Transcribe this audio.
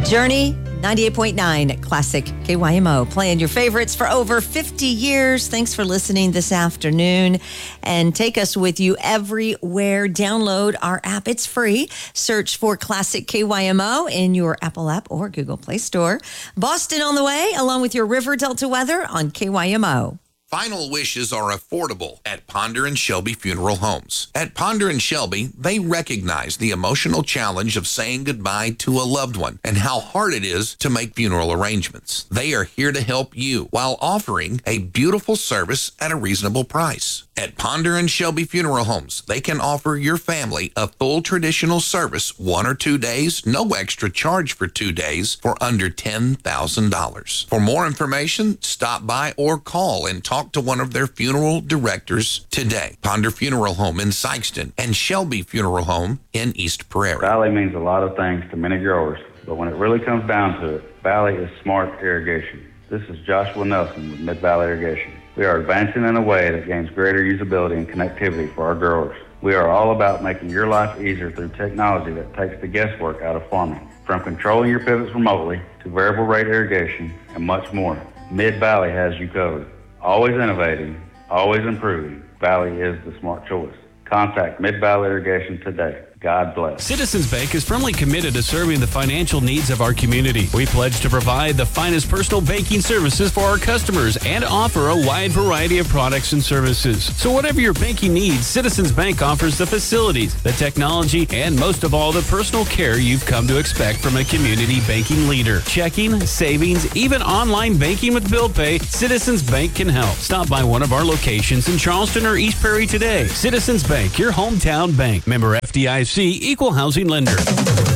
Journey, 98.9 Classic KYMO, playing your favorites for over 50 years. Thanks for listening this afternoon, and take us with you everywhere. Download our app. It's free. Search for Classic KYMO in your Apple app or Google Play Store. Boston on the way, along with your River Delta weather on KYMO. Final wishes are affordable at Ponder and Shelby Funeral Homes. At Ponder and Shelby, they recognize the emotional challenge of saying goodbye to a loved one and how hard it is to make funeral arrangements. They are here to help you while offering a beautiful service at a reasonable price. At Ponder and Shelby Funeral Homes, they can offer your family a full traditional service 1 or 2 days, no extra charge for 2 days, for under $10,000. For more information, stop by or call and talk to one of their funeral directors today. Ponder Funeral Home in Sykeston and Shelby Funeral Home in East Prairie. Valley means a lot of things to many growers, but when it really comes down to it, Valley is smart irrigation. This is Joshua Nelson with Mid-Valley Irrigation. We are advancing in a way that gains greater usability and connectivity for our growers. We are all about making your life easier through technology that takes the guesswork out of farming. From controlling your pivots remotely to variable rate irrigation and much more, Mid-Valley has you covered. Always innovating, always improving, Valley is the smart choice. Contact Mid-Valley Irrigation today. God bless. Citizens Bank is firmly committed to serving the financial needs of our community. We pledge to provide the finest personal banking services for our customers and offer a wide variety of products and services. So whatever your banking needs, Citizens Bank offers the facilities, the technology, and most of all, the personal care you've come to expect from a community banking leader. Checking, savings, even online banking with bill pay, Citizens Bank can help. Stop by one of our locations in Charleston or East Prairie today. Citizens Bank, your hometown bank. Member FDIC, equal housing lender.